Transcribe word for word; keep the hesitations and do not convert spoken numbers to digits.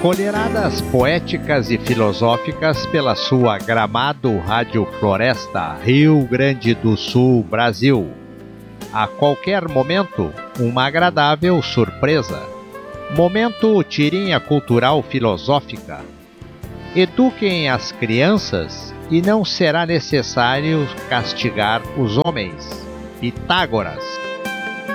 Colheradas poéticas e filosóficas pela sua Gramado Rádio Floresta, Rio Grande do Sul, Brasil. A qualquer momento, uma agradável surpresa. Momento Tirinha Cultural Filosófica. Eduquem as crianças e não será necessário castigar os homens. Pitágoras.